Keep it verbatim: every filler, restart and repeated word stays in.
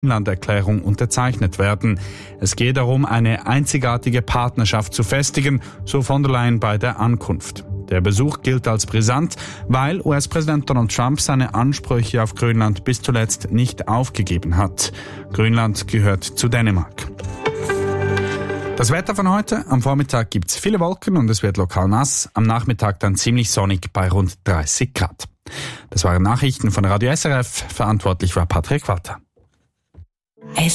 Grönland-Erklärung unterzeichnet werden. Es gehe darum, eine einzigartige Partnerschaft zu festigen, so von der Leyen bei der Ankunft. Der Besuch gilt als brisant, weil U S-Präsident Donald Trump seine Ansprüche auf Grönland bis zuletzt nicht aufgegeben hat. Grönland gehört zu Dänemark. Das Wetter von heute: Am Vormittag gibt's viele Wolken und es wird lokal nass, am Nachmittag dann ziemlich sonnig bei rund dreißig Grad. Das waren Nachrichten von Radio S R F, verantwortlich war Patrick Walter.